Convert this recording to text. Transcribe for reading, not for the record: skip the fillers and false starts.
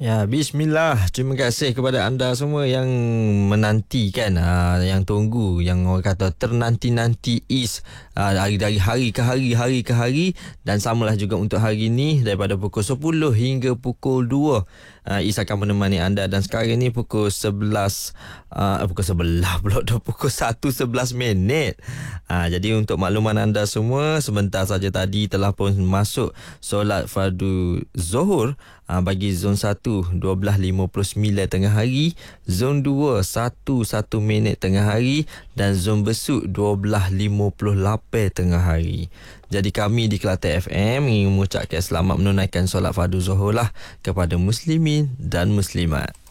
Ya, bismillah. Terima kasih kepada anda semua yang menantikan, yang tunggu, yang orang kata ternanti-nanti is dari hari ke hari, hari ke hari. Dan samalah juga untuk hari ini daripada pukul 10 hingga pukul 2. Is akan menemani anda, dan sekarang ini pukul 11 pukul 11 pula dah, pukul 1:11 minit. Jadi untuk makluman anda semua, sebentar saja tadi telah pun masuk solat fardu Zuhur bagi zon 1 12.59 tengah hari, zon 2 1 minit tengah hari, dan zon besuk 12.58 tengah hari. Jadi kami di Kelate FM ingin mengucapkan selamat menunaikan solat fardu Zuhur lah kepada muslimin dan muslimat.